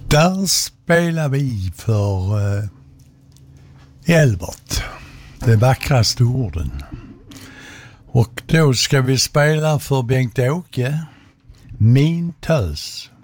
Där spelar vi för Elbert, de vackraste orden. Och då ska vi spela för Bengt-Åke, Min tös.